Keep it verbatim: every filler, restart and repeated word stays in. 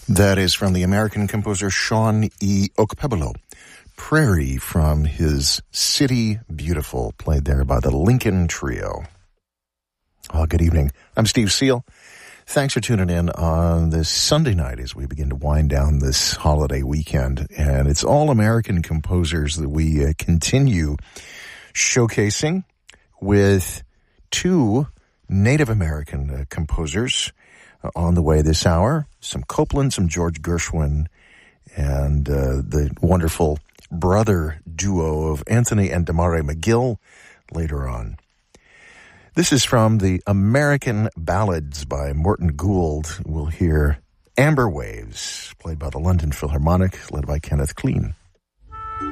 That is from the American composer Sean E. Okpebolo. Prairie from his City Beautiful, played there by the Lincoln Trio. Oh, good evening. I'm Steve Seal. Thanks for tuning in on this Sunday night as we begin to wind down this holiday weekend. And it's all American composers that we uh, continue showcasing with two Native American uh, composers uh, on the way this hour. Some Copland, some George Gershwin, and uh, the wonderful brother duo of Anthony and Damare McGill later on. This is from the American Ballads by Morton Gould. We'll hear Amber Waves, played by the London Philharmonic, led by Kenneth Clean.